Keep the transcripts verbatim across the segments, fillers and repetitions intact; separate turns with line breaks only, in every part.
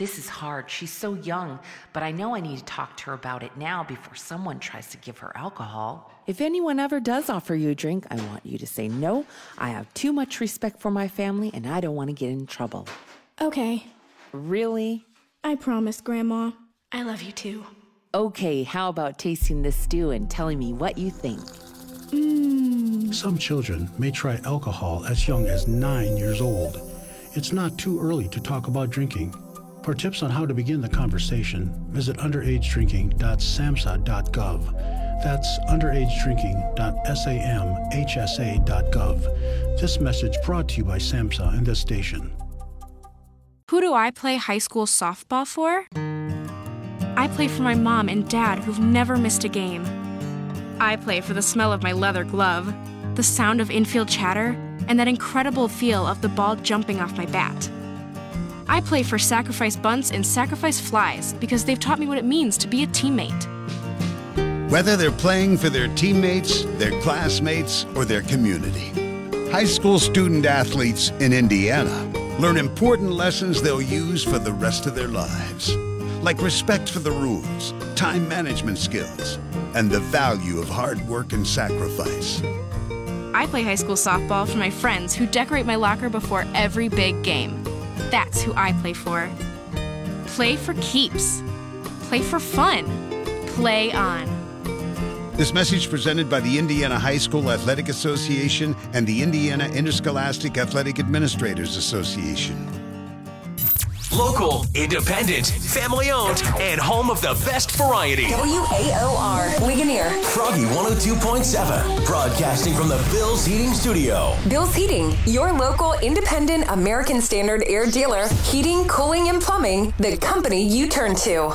this is hard. She's so young, but I know I need to talk to her about it now before someone tries to give her alcohol.
If anyone ever does offer you a drink, I want you to say no. I have too much respect for my family, and I don't want to get in trouble.
Okay.
Really?
I promise, Grandma. I love you too.
Okay, how about tasting this stew and telling me what you think?
Mmm.
Some children may try alcohol as young as nine years old. It's not too early to talk about drinking. For tips on how to begin the conversation, visit underage drinking dot samhsa dot gov. That's underage drinking dot samhsa dot gov. This message brought to you by SAMHSA and this station.
Who do I play high school softball for? I play for my mom and dad who've never missed a game. I play for the smell of my leather glove, the sound of infield chatter, and that incredible feel of the ball jumping off my bat. I play for sacrifice bunts and sacrifice flies because they've taught me what it means to be a teammate.
Whether they're playing for their teammates, their classmates, or their community, high school student athletes in Indiana learn important lessons they'll use for the rest of their lives, like respect for the rules, time management skills, and the value of hard work and sacrifice.
I play high school softball for my friends who decorate my locker before every big game. That's who I play for. Play for keeps. Play for fun. Play on.
This message presented by the Indiana High School Athletic Association and the Indiana Interscholastic Athletic Administrators Association.
Local, independent, family-owned, and home of the best variety.
W A O R, Ligonier.
Froggy one oh two point seven, broadcasting from the Bill's Heating Studio.
Bill's Heating, your local independent American Standard air dealer. Heating, cooling, and plumbing, the company you turn to.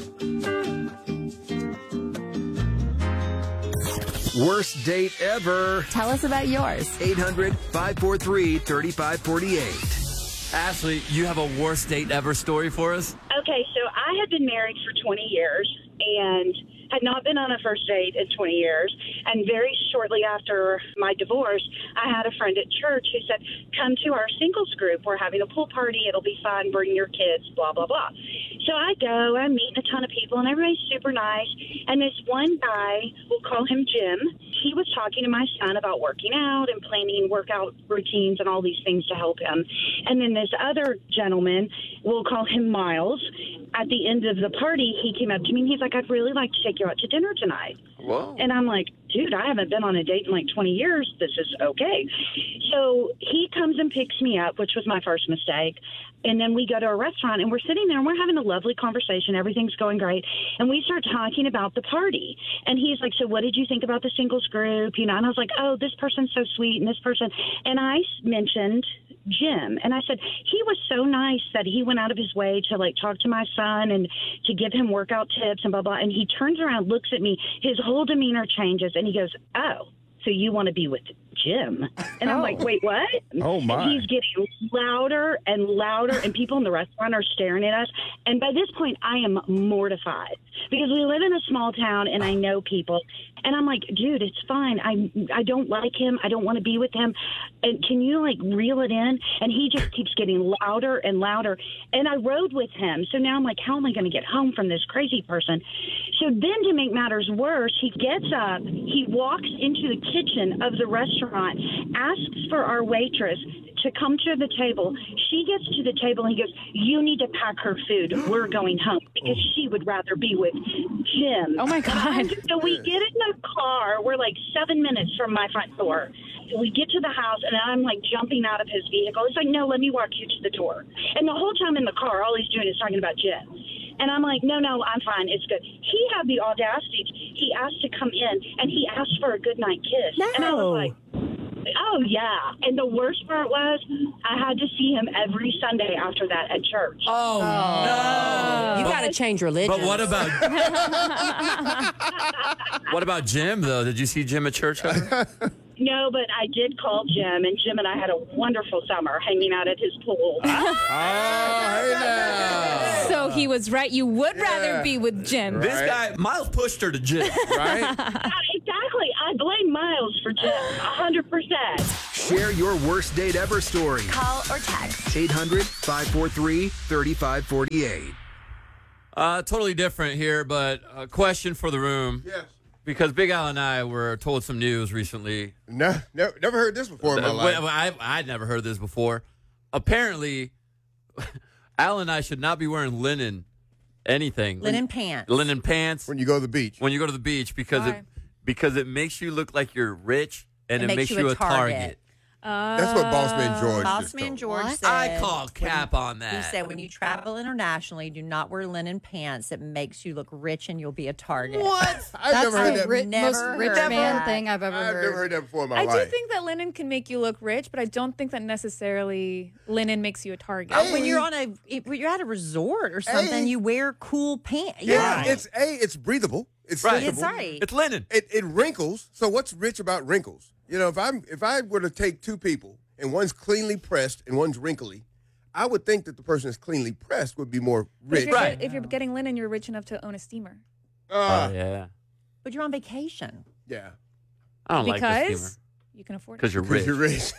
Worst date ever.
Tell us about yours.
eight hundred, five four three, three five four eight.
Ashley, you have a worst date ever story for us?
Okay, so I had been married for twenty years and had not been on a first date in twenty years. And very shortly after my divorce, I had a friend at church who said, come to our singles group. We're having a pool party. It'll be fun. Bring your kids, blah, blah, blah. So I go, I'm meeting a ton of people, and everybody's super nice. And this one guy, we'll call him Jim, he was talking to my son about working out and planning workout routines and all these things to help him. And then this other gentleman, we'll call him Miles, at the end of the party, he came up to me and he's like, I'd really like to take you out to dinner tonight.
Whoa.
And I'm like, dude, I haven't been on a date in like twenty years. This is okay. So he comes and picks me up, which was my first mistake. And then we go to a restaurant and we're sitting there and we're having a lovely conversation. Everything's going great. And we start talking about the party. And he's like, so what did you think about the singles group? You know, and I was like, oh, this person's so sweet and this person. And I mentioned Jim. And I said, he was so nice that he went out of his way to like talk to my son and to give him workout tips and blah, blah. And he turns around, looks at me, his whole demeanor changes and he goes, oh, so you want to be with Jim? And I'm
oh.
like, wait, what?
Oh, my.
And he's getting louder and louder, and people in the restaurant are staring at us. And by this point, I am mortified because we live in a small town, and I know people. And I'm like, dude, it's fine. I I don't like him. I don't want to be with him. And can you, like, reel it in? And he just keeps getting louder and louder. And I rode with him. So now I'm like, how am I going to get home from this crazy person? So then to make matters worse, he gets up, he walks into the kitchen of the restaurant, asks for our waitress to come to the table. She gets to the table and he goes, you need to pack her food. We're going home because she would rather be with Jim.
Oh, my God.
So we get in the car. We're like seven minutes from my front door. So we get to the house and I'm like jumping out of his vehicle. He's like, no, let me walk you to the door. And the whole time in the car, all he's doing is talking about Jim. And I'm like, no, no, I'm fine. It's good. He had the audacity. He asked to come in and he asked for a goodnight kiss.
No.
And I was like, oh, yeah. And the worst part was I had to see him every Sunday after that at church.
Oh, no.
You got to change religion.
But what about what about Jim, though? Did you see Jim at church?
No, but I did call Jim, and Jim and I had a wonderful summer hanging out at his pool.
Oh, hey now.
So he was right. You would
Yeah.
rather be with Jim.
This
Right.
guy, Miles pushed her to Jim.
Right?
Uh, exactly. I blame miles for Jeff. one hundred percent.
Share your worst date ever story.
Call or text.
eight hundred, five four three, three five four eight.
Uh, totally different here, but a question for the room.
Yes.
Because Big Al and I were told some news recently.
No, never, never heard this before in my
Uh,
life.
well, I, I'd never heard this before. Apparently, Al and I should not be wearing linen anything.
Linen pants.
Linen pants.
When you go to the beach.
When you go to the beach because
Why?
it because it makes you look like you're rich and
It
it,
makes
makes
you
you
a
a target.
target.
That's what Bossman George just
Bossman
told.
George
What?
said.
I call cap
when-
on that.
He said when you travel internationally, do not wear linen pants. It makes you look rich and you'll be a target.
What?
I've
That's
never heard
the
that.
ri-
Never
most rich
heard
man
that.
thing I've ever
I've
heard.
never heard that before in my
I
life.
do think that linen can make you look rich, but I don't think that necessarily linen makes you a target.
Uh, When you're on a, if you're at a resort or something,
Hey.
you wear cool pants.
Yeah, it's a. It's breathable. It's
Right.
It's
breathable.
right.
It's linen.
It, it wrinkles. So what's rich about wrinkles? You know, if I'm if I were to take two people and one's cleanly pressed and one's wrinkly, I would think that the person that's cleanly pressed would be more
But if
rich.
you're,
Right.
if you're getting linen, you're rich enough to own a steamer.
Uh,
oh, yeah.
But you're on vacation.
yeah.
I don't like this
Because
steamer.
you can afford it.
Because you're
Because
rich.
you're rich.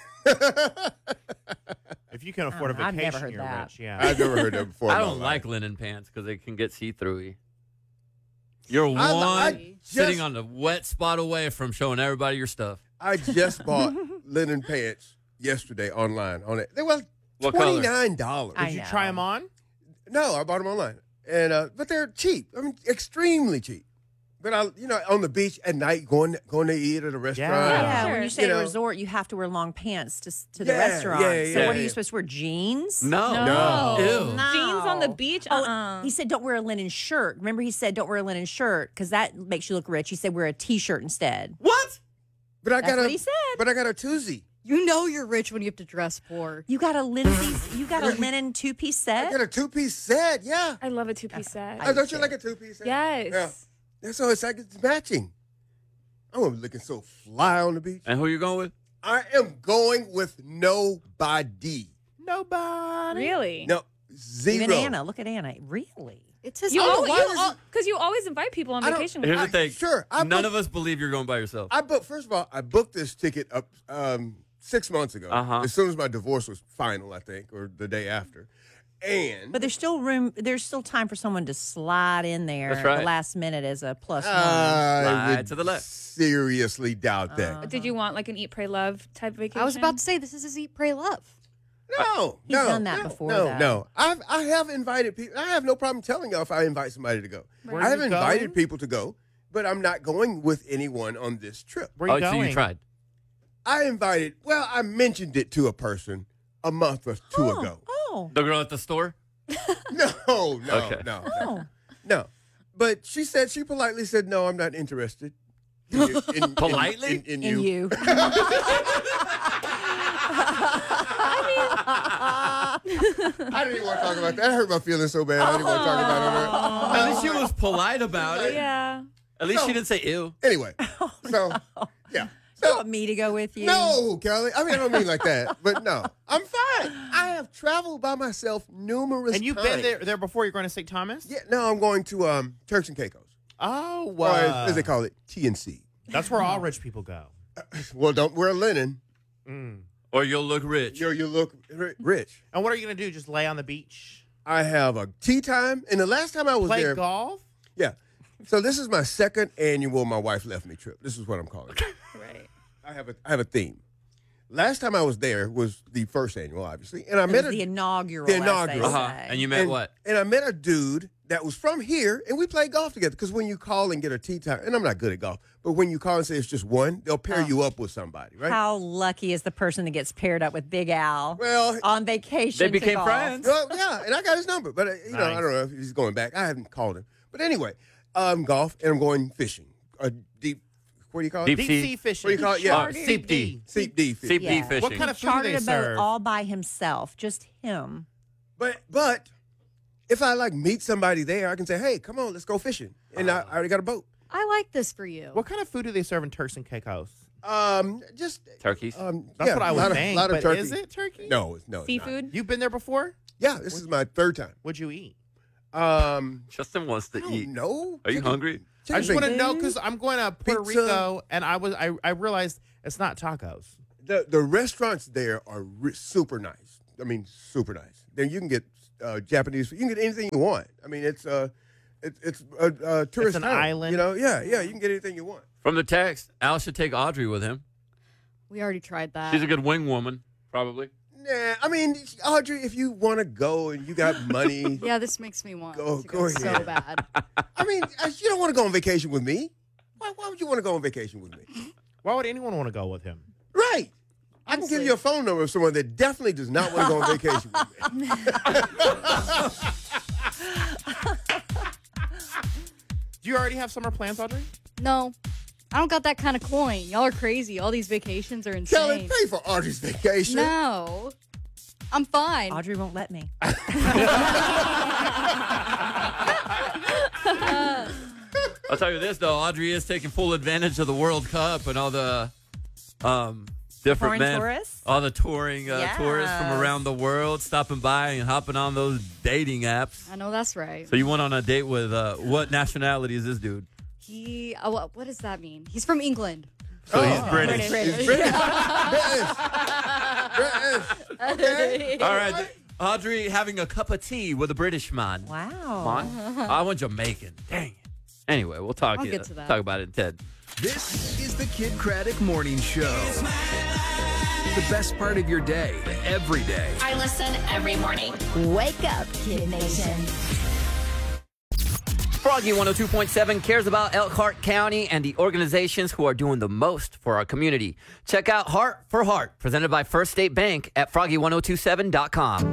If you can afford a
Oh, I've never
vacation,
heard
you're
that.
rich. Yeah.
I've never heard that before. in
I
my
don't
life.
like linen pants because they can get see-through-y. You're one
I- I
sitting
just-
on a wet spot away from showing everybody your stuff.
I just bought linen pants yesterday online. On it, they were
What color?
twenty nine dollars.
I
Did you
know.
try them on?
No, I bought them online, and uh, but they're cheap. I mean, extremely cheap. But I, you know, on the beach at night, going going to eat at a restaurant.
Yeah,
Sure.
when you say
You know.
resort, you have to wear long pants to s- to the
Yeah,
restaurant.
yeah,
so
yeah,
what are
yeah.
you supposed to wear? Jeans?
No.
No.
Ew.
No.
Jeans on the beach?
Oh,
Uh-uh.
he said don't wear a linen shirt. Remember, he said don't wear a linen shirt because that makes you look rich. He said wear a t-shirt instead.
What?
But I
That's
got a,
what he said.
But I got a twosie.
You know you're rich when you have to dress poor.
You got a Lindsay's. You got a linen two-piece
I
set.
got a two piece set. Yeah.
I love a two-piece set.
Oh, don't you like a two piece set?
Yes.
Yeah. That's so it's like it's matching. I'm looking so fly on the beach.
And who you going with?
I am going with nobody.
Nobody.
Really?
No, zero.
Even Anna. Look at Anna. Really?
It's his
I don't know why
you
this is-
because you always invite people on
I don't-
vacation with
Here's
you.
the thing.
Sure. I
None
booked-
of us believe you're going by yourself.
I booked. First of all, I booked this ticket up um, six months ago.
Uh-huh.
As soon as my divorce was final, I think, or the day after. And
But there's still room. There's still time for someone to slide in there
That's
at
right.
the last minute as a plus one.
I
Slide
would
to the left.
seriously doubt that.
Did you want like an eat, pray, love type vacation?
I was about to say this is his eat, pray, love.
No,
He's
no,
done that
no,
before,
No,
though.
no. I've I have invited people. I have no problem telling y'all if I invite somebody to go.
Where
I
are
have
you
invited
going?
people to go, but I'm not going with anyone on this trip.
Where are you
oh, so
going?
you tried.
I invited. Well, I mentioned it to a person a month or two
oh,
ago.
Oh.
The girl at the store?
No, no,
Okay.
no,
Oh.
no, no. But she said she politely said, "No, I'm not interested." In, you- in- in-
Politely?
in, in,
In
you.
you.
I didn't even want to talk about that. That hurt my feelings so bad. I didn't want to talk about it.
At least she was polite about it.
Yeah.
At least
No.
she didn't say ew.
Anyway, so yeah.
You
So,
want me to go with you?
no, Kelly. I mean, I don't mean like that, but no, I'm fine. I have traveled by myself numerous
And you've
times.
been there there before. You're going to Saint Thomas?
Yeah, no, I'm going to um, Turks and Caicos.
Oh,
Or
wow.
as, as they call it, T N C.
That's where all rich people go.
Well, don't wear linen.
Mm.
Or you'll look rich.
You you look ri- rich.
And what are you going to do? Just lay on the beach?
I have a tea time, and the last time I was
Play
there,
golf?
yeah. So this is my second annual "My Wife Left Me" trip. This is what I'm calling it.
Right.
I have a I have a theme. Last time I was there was the first annual, obviously, and I
It
met
was
a,
the inaugural.
the
as they
inaugural.
Uh-huh.
say.
And you met
and,
what?
And I met a dude that was from here, and we played golf together. Because when you call and get a tea time, and I'm not good at golf, but when you call and say it's just one, they'll pair
Oh.
you up with somebody, right?
How lucky is the person that gets paired up with Big Al
Well,
on vacation?
They
to
became
golf?
friends.
well, yeah, and I got his number, but uh, you know,
Nice.
I don't know if he's going back. I haven't called him, but anyway, um, golf, and I'm going fishing. A deep, what do you call it?
Deep
Deep
sea.
sea fishing.
What do you call it? Yeah,
Uh, Seep D.
Seep D fishing.
Seep D
Yeah.
fishing.
What kind of food do
Chartered
they
a boat
serve?
all by himself, just him.
But but if I like meet somebody there, I can say, hey, come on, let's go fishing, and I, I already got a boat.
I like this for you.
What kind of food do they serve in Turks and Caicos?
Um, just
Turkeys.
um,
That's
yeah,
what I
a
would
lot of,
think.
lot of
but
turkey.
is it turkey?
No, it's no it's not.
Seafood?
You've been there before?
Yeah, this is my third time.
What'd you eat?
Um,
Justin wants to
I don't
eat.
know.
Are you
Chicken-
hungry?
I just
Chicken
want to know
fingers?
because I'm going to Puerto
Pizza.
Rico, and I was I, I realized it's not tacos.
The the restaurants there are re- super nice. I mean, super nice. There you can get uh, Japanese. You can get anything you want. I mean, it's uh, it, it's a, a tourist
an
town,
island.
You know, yeah, yeah. You can get anything you want.
From the text, Al should take Audrey with him.
We already tried that.
She's a good wing woman, probably.
Nah, I mean, Audrey, if you want to go and you got money,
Yeah, this makes me want
Go-
to
go
go,
ahead.
so bad.
I mean, uh, you don't want to go on vacation with me. Why, why would you want to go on vacation with me?
Why would anyone want to go with him?
Right. I can give you a phone number of someone that definitely does not want to go on vacation with me.
Do you already have summer plans, Audrey?
No, I don't got that kind of coin. Y'all are crazy. All these vacations are insane.
Kelly, pay for Audrey's vacation.
No, I'm fine.
Audrey won't let me.
I'll tell you this though, Audrey is taking full advantage of the World Cup and all the um, different
Foreign
men,
tourists?
all the touring uh, tourists from
Yes.
around the world stopping by and hopping on those dating apps.
I know that's right.
So you went on a date with uh, what nationality is this dude?
He, uh, what, what does that mean? He's from England.
So he's British.
British.
It's British. British. Okay.
All right, th- Audrey having a cup of tea with a British man.
Wow.
Man? I want Jamaican. Dang it. Anyway, we'll talk,
I'll
uh,
get to that.
talk about it in Ted.
This is the Kid Craddock Morning Show. The best part of your day, every day.
I listen every morning. Wake up, Kid Nation.
Froggy one oh two point seven cares about Elkhart County and the organizations who are doing the most for our community. Check out Heart for Heart, presented by First State Bank at froggy ten twenty-seven dot com.